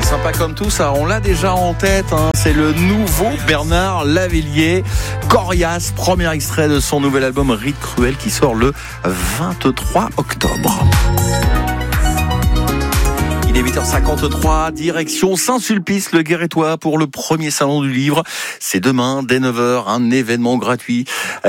Sympa comme tout ça, on l'a déjà en tête, c'est le nouveau Bernard Lavilliers. Coriace, premier extrait de son nouvel album Rite Cruel qui sort le 23 octobre. Il est 8h53, direction Saint-Sulpice, le Guérétois, pour le premier salon du livre. C'est demain, dès 9h, un événement gratuit.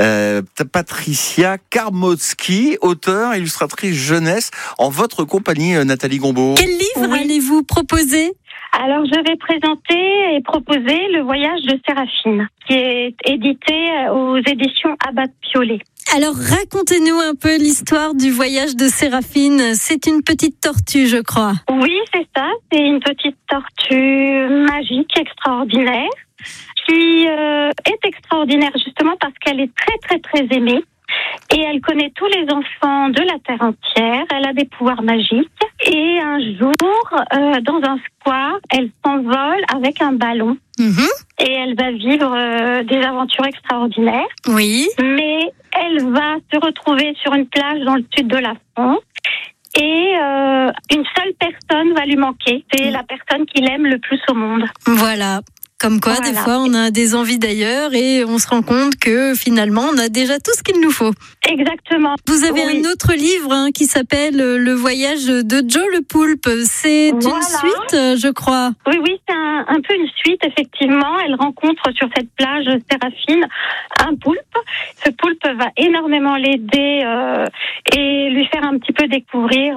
Patricia Karmotsky, auteure, illustratrice jeunesse, en votre compagnie, Nathalie Gombaud. Quel livre allez-vous proposer ? Alors, je vais présenter et proposer Le Voyage de Séraphine, qui est édité aux éditions Abad-Piollet. Alors, racontez-nous un peu l'histoire du voyage de Séraphine. C'est une petite tortue, je crois. Oui, c'est ça. C'est une petite tortue magique, extraordinaire, qui est extraordinaire justement parce qu'elle est très, très, très aimée. Et elle connaît tous les enfants de la terre entière. Elle a des pouvoirs magiques. Et un jour, dans un square, elle s'envole avec un ballon. Mm-hmm. Et elle va vivre des aventures extraordinaires. Oui. Mais elle va se retrouver sur une plage dans le sud de la France. Et une seule personne va lui manquer. C'est la personne qu'il aime le plus au monde. Voilà. Comme quoi, des fois, on a des envies d'ailleurs et on se rend compte que finalement, on a déjà tout ce qu'il nous faut. Exactement. Vous avez un autre livre qui s'appelle Le Voyage de Joe le Poulpe. C'est une suite, je crois. Oui, c'est un peu une suite, effectivement. Elle rencontre sur cette plage Séraphine un poulpe. Ce poulpe va énormément l'aider et lui faire un petit peu découvrir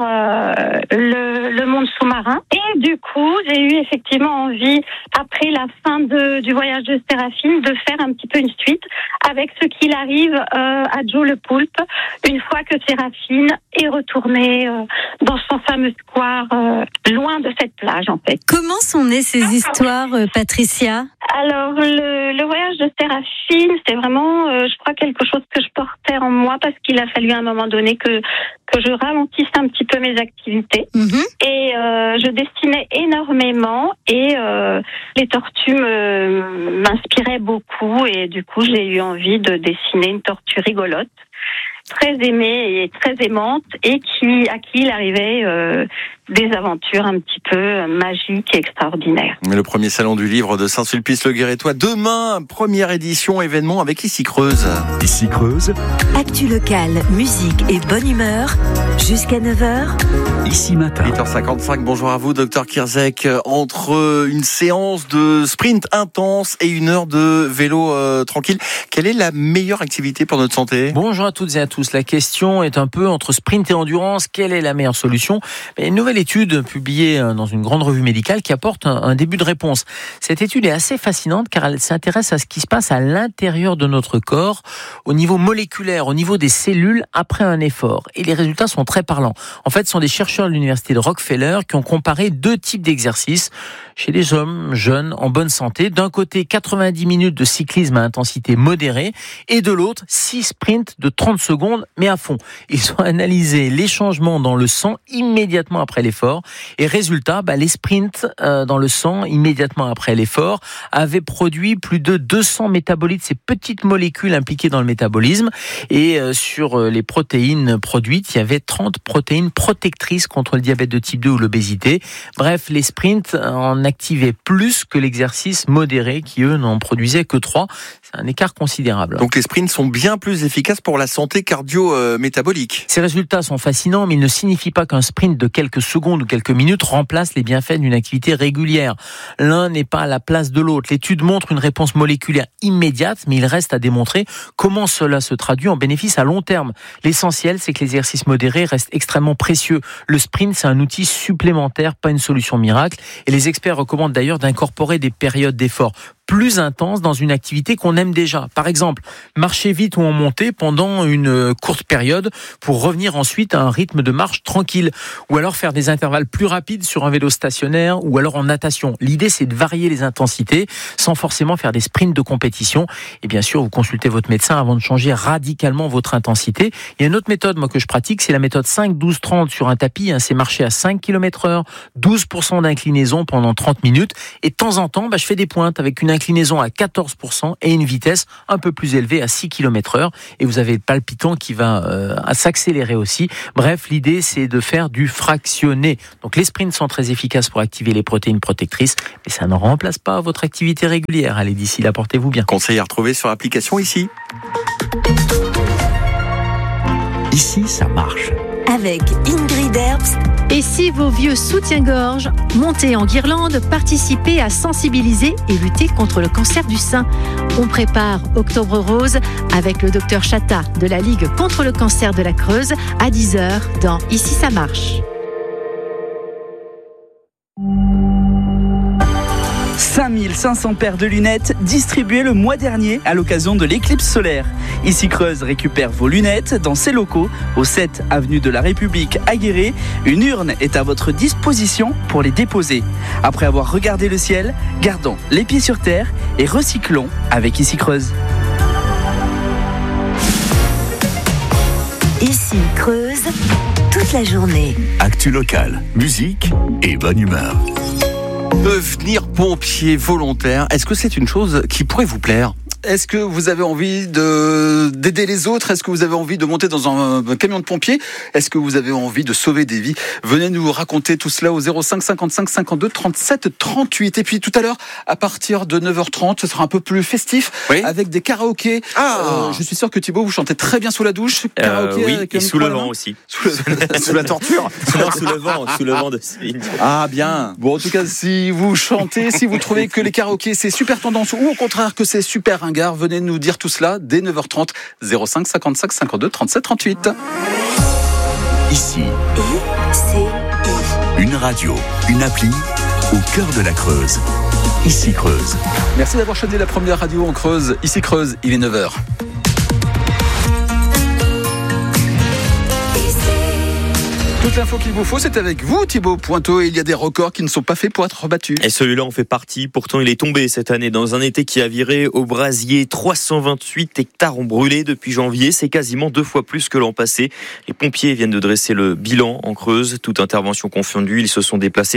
le monde sous-marin. Et du coup, j'ai eu effectivement envie, après la fin du voyage de Séraphine, de faire un petit peu une suite avec ce qu'il arrive à Joe le Poulpe une fois que Séraphine est retournée dans son fameux square loin de cette plage, en fait. Comment sont nées ces histoires, Patricia ? Alors, le voyage de Séraphine, c'est vraiment, je crois, quelque chose que je portais en moi parce qu'il a fallu à un moment donné que je ralentisse un petit peu mes activités. Mm-hmm. Et je dessinais énormément et les tortues m'inspiraient beaucoup et du coup, j'ai eu envie de dessiner une tortue rigolote, très aimée et très aimante et à qui il arrivait des aventures un petit peu magiques et extraordinaires. Le premier salon du livre de Saint-Sulpice-le-Guérétois. Demain, première édition, événement avec Ici Creuse. Ici Creuse. Actu locale, musique et bonne humeur. Jusqu'à 9h. Ici Matin. 8h55, bonjour à vous, Dr Kirzek. Entre une séance de sprint intense et une heure de vélo tranquille, quelle est la meilleure activité pour notre santé ? Bonjour à toutes et à tous. La question est un peu entre sprint et endurance. Quelle est la meilleure solution ? Une nouvelle étude publiée dans une grande revue médicale qui apporte un début de réponse. Cette étude est assez fascinante car elle s'intéresse à ce qui se passe à l'intérieur de notre corps, au niveau moléculaire, au niveau des cellules après un effort. Et les résultats sont très parlants. En fait, ce sont des chercheurs de l'université de Rockefeller qui ont comparé deux types d'exercices chez des hommes jeunes en bonne santé. D'un côté, 90 minutes de cyclisme à intensité modérée et de l'autre, 6 sprints de 30 secondes mais à fond. Ils ont analysé les changements dans le sang immédiatement après l'effort et résultat, les sprints dans le sang immédiatement après l'effort avaient produit plus de 200 métabolites, ces petites molécules impliquées dans le métabolisme, et sur les protéines produites, il y avait 30 protéines protectrices contre le diabète de type 2 ou l'obésité. Bref, les sprints en activaient plus que l'exercice modéré qui eux n'en produisaient que 3. C'est un écart considérable. Donc les sprints sont bien plus efficaces pour la santé cardio-métabolique. Ces résultats sont fascinants, mais ils ne signifient pas qu'un sprint de quelques secondes ou quelques minutes remplace les bienfaits d'une activité régulière. L'un n'est pas à la place de l'autre. L'étude montre une réponse moléculaire immédiate, mais il reste à démontrer comment cela se traduit en bénéfice à long terme. L'essentiel, c'est que l'exercice modéré reste extrêmement précieux. Le sprint, c'est un outil supplémentaire, pas une solution miracle. Et les experts recommandent d'ailleurs d'incorporer des périodes d'effort plus intense dans une activité qu'on aime déjà. Par exemple, marcher vite ou en montée pendant une courte période pour revenir ensuite à un rythme de marche tranquille. Ou alors faire des intervalles plus rapides sur un vélo stationnaire ou alors en natation. L'idée, c'est de varier les intensités sans forcément faire des sprints de compétition. Et bien sûr, vous consultez votre médecin avant de changer radicalement votre intensité. Il y a une autre méthode, moi, que je pratique, c'est la méthode 5-12-30 sur un tapis. C'est marcher à 5 km/h, 12% d'inclinaison pendant 30 minutes. Et de temps en temps, je fais des pointes avec une inclinaison à 14% et une vitesse un peu plus élevée à 6 km/h. Et vous avez le palpitant qui va s'accélérer aussi. Bref, l'idée, c'est de faire du fractionné. Donc les sprints sont très efficaces pour activer les protéines protectrices, mais ça ne remplace pas votre activité régulière. Allez, d'ici là, portez-vous bien. Conseil à retrouver sur l'application ici. Ici, ça marche. Avec Ingrid Herbst. Et si vos vieux soutiens-gorge, montés en guirlande, participaient à sensibiliser et lutter contre le cancer du sein? On prépare Octobre Rose avec le docteur Chata de la Ligue contre le cancer de la Creuse à 10h dans Ici ça marche. 5500 paires de lunettes distribuées le mois dernier à l'occasion de l'éclipse solaire. Ici Creuse récupère vos lunettes dans ses locaux au 7 avenue de la République à Guéret. Une urne est à votre disposition pour les déposer. Après avoir regardé le ciel, gardons les pieds sur terre et recyclons avec Ici Creuse. Ici Creuse, toute la journée. Actu locale, musique et bonne humeur. Devenir pompier volontaire, est-ce que c'est une chose qui pourrait vous plaire ? Est-ce que vous avez envie d'aider les autres ? Est-ce que vous avez envie de monter dans un camion de pompiers ? Est-ce que vous avez envie de sauver des vies ? Venez nous raconter tout cela au 05 55 52 37 38. Et puis tout à l'heure, à partir de 9h30, ce sera un peu plus festif, avec des karaokés. Je suis sûr que Thibaut, vous chantez très bien sous la douche. Oui, et sous le vent aussi. Sous la torture. Non, sous le vent de Céline. Ah bien. Bon, en tout cas, si vous chantez, si vous trouvez que les karaokés c'est super tendance ou au contraire que c'est super ringard, venez nous dire tout cela dès 9h30 05 55 52 37 38. Ici, I-C-I. une radio, une appli au cœur de la Creuse. Ici Creuse. Merci d'avoir choisi la première radio en Creuse. Ici Creuse, il est 9h. Toute l'info qu'il vous faut, c'est avec vous, Thibaut Pointeau. Et il y a des records qui ne sont pas faits pour être rebattus. Et celui-là en fait partie. Pourtant, il est tombé cette année dans un été qui a viré au brasier. 328 hectares ont brûlé depuis janvier. C'est quasiment 2 fois plus que l'an passé. Les pompiers viennent de dresser le bilan en Creuse. Toute intervention confondue, ils se sont déplacés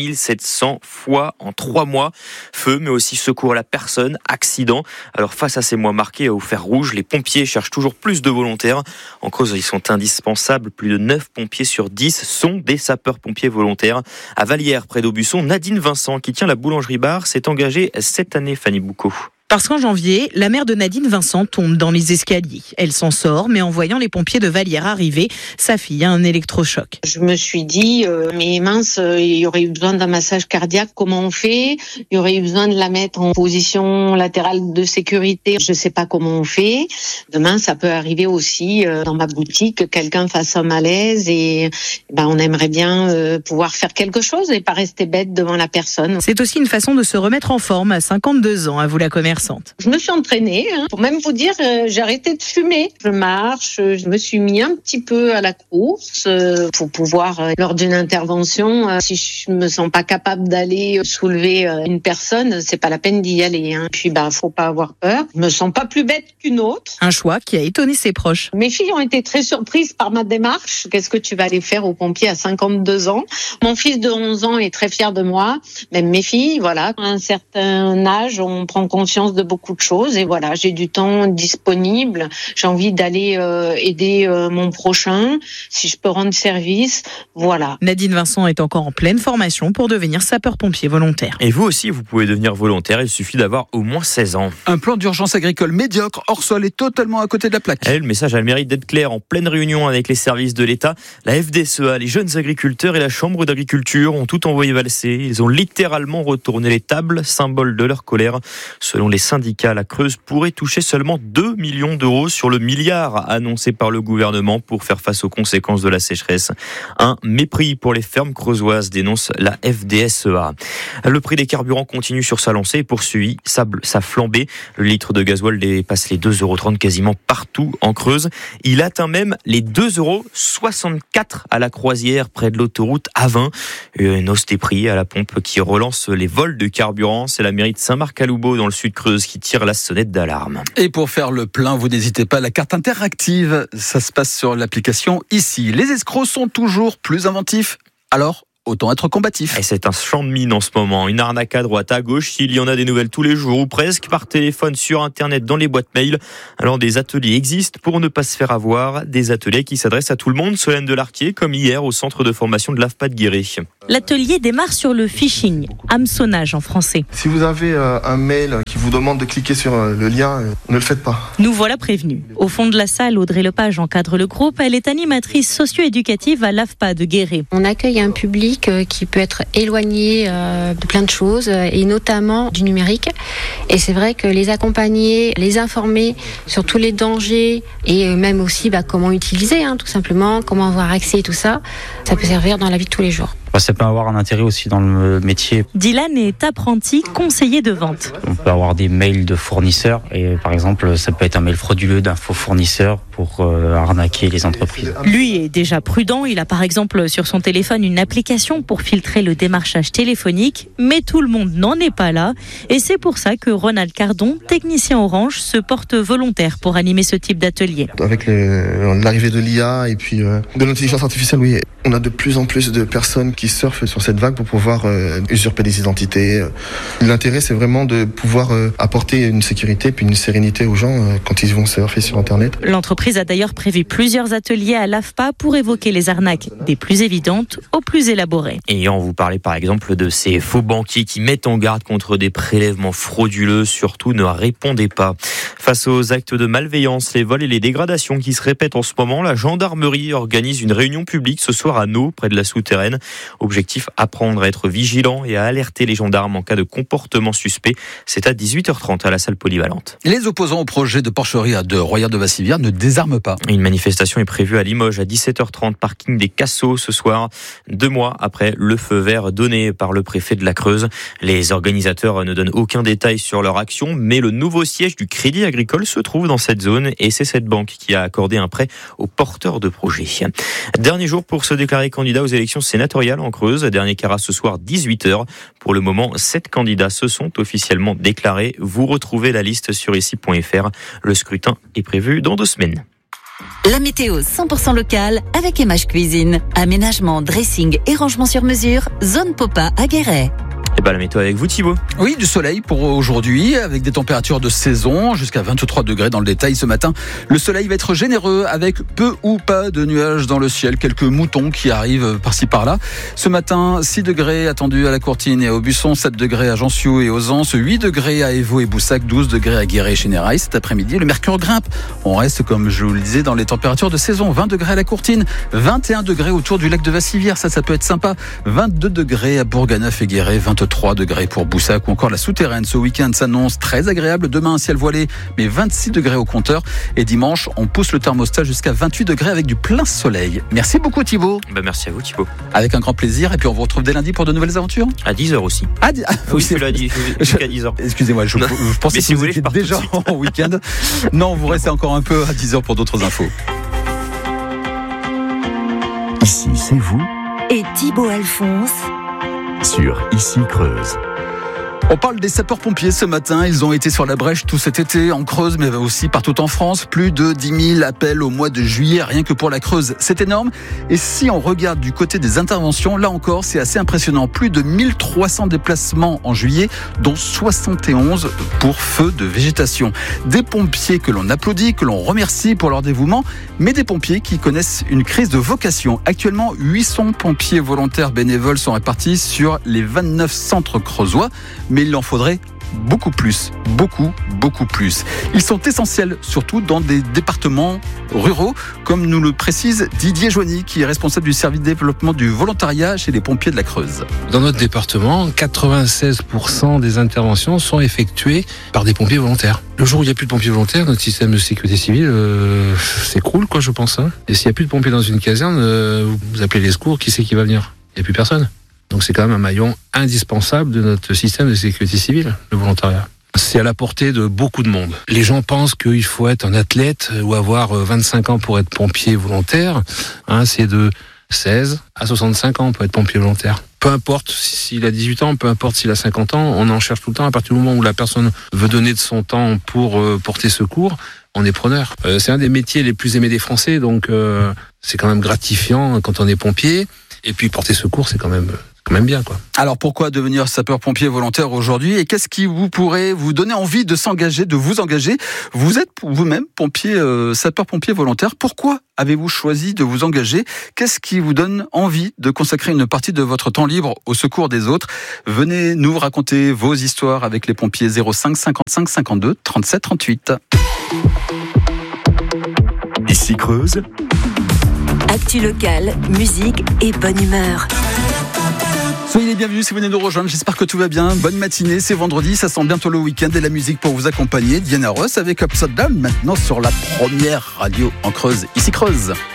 3700 fois en 3 mois. Feu, mais aussi secours à la personne, accident. Alors face à ces mois marqués au fer rouge, les pompiers cherchent toujours plus de volontaires. En Creuse, ils sont indispensables. Plus de 9 pompiers sur 10 sont des sapeurs-pompiers volontaires. À Vallières, près d'Aubusson, Nadine Vincent, qui tient la boulangerie bar, s'est engagée cette année, Fanny Boucaud. Parce qu'en janvier, la mère de Nadine Vincent tombe dans les escaliers. Elle s'en sort, mais en voyant les pompiers de Vallières arriver, sa fille a un électrochoc. Je me suis dit, mais mince, il y aurait eu besoin d'un massage cardiaque, comment on fait ? Il y aurait eu besoin de la mettre en position latérale de sécurité, je ne sais pas comment on fait. Demain, ça peut arriver aussi dans ma boutique, que quelqu'un fasse un malaise et on aimerait bien pouvoir faire quelque chose et pas rester bête devant la personne. C'est aussi une façon de se remettre en forme à 52 ans, avoue la commerçante. Je me suis entraînée, pour même vous dire, j'ai arrêté de fumer. Je marche, je me suis mis un petit peu à la course pour pouvoir, lors d'une intervention, si je me sens pas capable d'aller soulever une personne, c'est pas la peine d'y aller. Puis faut pas avoir peur. Je me sens pas plus bête qu'une autre. Un choix qui a étonné ses proches. Mes filles ont été très surprises par ma démarche. Qu'est-ce que tu vas aller faire aux pompiers à 52 ans ? Mon fils de 11 ans est très fier de moi. Même mes filles, voilà, à un certain âge, on prend conscience de beaucoup de choses et voilà, j'ai du temps disponible, j'ai envie d'aller aider mon prochain, si je peux rendre service, voilà. Nadine Vincent est encore en pleine formation pour devenir sapeur-pompier volontaire. Et vous aussi, vous pouvez devenir volontaire, il suffit d'avoir au moins 16 ans. Un plan d'urgence agricole médiocre, hors sol est totalement à côté de la plaque. Le message a le mérite d'être clair. En pleine réunion avec les services de l'État, la FDSEA, les jeunes agriculteurs et la Chambre d'agriculture ont tout envoyé valser. Ils ont littéralement retourné les tables, symbole de leur colère. Selon les syndicats, la Creuse pourrait toucher seulement 2 millions d'euros sur le milliard annoncé par le gouvernement pour faire face aux conséquences de la sécheresse. Un mépris pour les fermes creusoises, dénonce la FDSEA. Le prix des carburants continue sur sa lancée et poursuit sa flambée. Le litre de gasoil dépasse les 2,30 € quasiment partout en Creuse. Il atteint même les 2,64 € à la Croisière, près de l'autoroute A20. Une hausse des prix à la pompe qui relance les vols de carburant. C'est la mairie de Saint-Marc-à-Loubaud dans le sud Creuse qui tire la sonnette d'alarme. Et pour faire le plein, vous n'hésitez pas, la carte interactive, ça se passe sur l'application ici. Les escrocs sont toujours plus inventifs, alors autant être combatif. Et c'est un champ de mine en ce moment. Une arnaque à droite, à gauche. Il y en a des nouvelles tous les jours ou presque, par téléphone, sur Internet, dans les boîtes mail. Alors des ateliers existent pour ne pas se faire avoir. Des ateliers qui s'adressent à tout le monde. Solène Delarquier, comme hier au centre de formation de l'AFPA de Guéret. L'atelier démarre sur le phishing, hameçonnage en français. Si vous avez un mail qui vous demande de cliquer sur le lien, ne le faites pas. Nous voilà prévenus. Au fond de la salle, Audrey Lepage encadre le groupe. Elle est animatrice socio-éducative à l'AFPA de Guéret. On accueille un public qui peut être éloigné de plein de choses et notamment du numérique. Et c'est vrai que les accompagner, les informer sur tous les dangers et même aussi comment utiliser, tout simplement, comment avoir accès et tout ça, ça peut servir dans la vie de tous les jours. Ça peut avoir un intérêt aussi dans le métier. Dylan est apprenti conseiller de vente. On peut avoir des mails de fournisseurs et par exemple ça peut être un mail frauduleux d'un faux fournisseur pour arnaquer les entreprises. Lui est déjà prudent, il a par exemple sur son téléphone une application pour filtrer le démarchage téléphonique, mais tout le monde n'en est pas là et c'est pour ça que Ronald Cardon, technicien Orange, se porte volontaire pour animer ce type d'atelier. Avec l'arrivée de l'IA et puis de l'intelligence artificielle, oui, on a de plus en plus de personnes qui surfent sur cette vague pour pouvoir usurper des identités. L'intérêt, c'est vraiment de pouvoir apporter une sécurité puis une sérénité aux gens quand ils vont surfer sur Internet. L'entreprise a d'ailleurs prévu plusieurs ateliers à l'AFPA pour évoquer les arnaques des plus évidentes aux plus élaborées. Et on vous parlait par exemple de ces faux banquiers qui mettent en garde contre des prélèvements frauduleux. Surtout, ne répondez pas. Face aux actes de malveillance, les vols et les dégradations qui se répètent en ce moment, la gendarmerie organise une réunion publique ce soir à Nau, près de la Souterraine. Objectif, apprendre à être vigilant et à alerter les gendarmes en cas de comportement suspect. C'est à 18h30 à la salle polyvalente. Les opposants au projet de porcherie de Royère de Vassivière ne désarment pas. Une manifestation est prévue à Limoges à 17h30, parking des Cassos ce soir, 2 mois après le feu vert donné par le préfet de la Creuse. Les organisateurs ne donnent aucun détail sur leur action, mais le nouveau siège du Crédit Agricole se trouve dans cette zone et c'est cette banque qui a accordé un prêt aux porteurs de projets. Dernier jour pour se déclarer candidat aux élections sénatoriales en Creuse. Dernier carat ce soir, 18h. Pour le moment, 7 candidats se sont officiellement déclarés. Vous retrouvez la liste sur ici.fr. Le scrutin est prévu dans 2 semaines. La météo 100% locale avec MH Cuisine. Aménagement, dressing et rangement sur mesure. Zone Popa à Guéret. Et la météo avec vous Thibaut. Oui, du soleil pour aujourd'hui avec des températures de saison jusqu'à 23 degrés dans le détail ce matin. Le soleil va être généreux avec peu ou pas de nuages dans le ciel, quelques moutons qui arrivent par-ci par-là. Ce matin, 6 degrés attendus à la Courtine et à Aubusson, 7 degrés à Jansiou et aux Anses, 8 degrés à Évaux et Boussac, 12 degrés à Guéret et Chénérail. Cet après-midi, le mercure grimpe. On reste, comme je vous le disais, dans les températures de saison. 20 degrés à la Courtine, 21 degrés autour du lac de Vassivière, ça peut être sympa. 22 degrés à Bourganeuf et Guéret, 23 degrés pour Boussac ou encore la Souterraine. Ce week-end s'annonce très agréable. Demain, un ciel voilé, mais 26 degrés au compteur. Et dimanche, on pousse le thermostat jusqu'à 28 degrés avec du plein soleil. Merci beaucoup Thibaut. Merci à vous Thibaut. Avec un grand plaisir. Et puis on vous retrouve dès lundi pour de nouvelles aventures. À 10h aussi. Oui, c'est lundi, jusqu'à 10h. Excusez-moi, je pensais que vous étiez déjà en week-end. Non, vous restez encore un peu à 10h pour d'autres infos. Ici, c'est vous. Et Thibaut Alphonse. Sur Ici Creuse. On parle des sapeurs-pompiers ce matin. Ils ont été sur la brèche tout cet été en Creuse, mais aussi partout en France. Plus de 10 000 appels au mois de juillet, rien que pour la Creuse. C'est énorme. Et si on regarde du côté des interventions, là encore, c'est assez impressionnant. Plus de 1300 déplacements en juillet, dont 71 pour feu de végétation. Des pompiers que l'on applaudit, que l'on remercie pour leur dévouement, mais des pompiers qui connaissent une crise de vocation. Actuellement, 800 pompiers volontaires bénévoles sont répartis sur les 29 centres creusois. Mais il en faudrait beaucoup plus. Ils sont essentiels, surtout dans des départements ruraux, comme nous le précise Didier Joigny, qui est responsable du service de développement du volontariat chez les pompiers de la Creuse. Dans notre département, 96% des interventions sont effectuées par des pompiers volontaires. Le jour où il n'y a plus de pompiers volontaires, notre système de sécurité civile s'écroule, je pense. Et s'il n'y a plus de pompiers dans une caserne, vous appelez les secours, qui c'est qui va venir ? Il n'y a plus personne. Donc c'est quand même un maillon indispensable de notre système de sécurité civile, le volontariat. C'est à la portée de beaucoup de monde. Les gens pensent qu'il faut être un athlète ou avoir 25 ans pour être pompier volontaire. C'est de 16 à 65 ans pour être pompier volontaire. Peu importe s'il a 18 ans, peu importe s'il a 50 ans, on en cherche tout le temps. À partir du moment où la personne veut donner de son temps pour porter secours, on est preneur. C'est un des métiers les plus aimés des Français, donc c'est quand même gratifiant quand on est pompier. Et puis porter secours, c'est quand même bien, quoi. Alors pourquoi devenir sapeur-pompier volontaire aujourd'hui et qu'est-ce qui vous pourrait vous donner envie de s'engager, de vous engager? Vous êtes vous-même sapeur-pompier volontaire. Pourquoi avez-vous choisi de vous engager? Qu'est-ce qui vous donne envie de consacrer une partie de votre temps libre au secours des autres? Venez nous raconter vos histoires avec les pompiers 05 55 52 37 38. Ici Creuse. Actu locale, musique et bonne humeur. Soyez les bienvenus si vous venez nous rejoindre, j'espère que tout va bien. Bonne matinée, c'est vendredi, ça sent bientôt le week-end et la musique pour vous accompagner. Diana Ross avec Upside Down, maintenant sur la première radio en Creuse, Ici Creuse.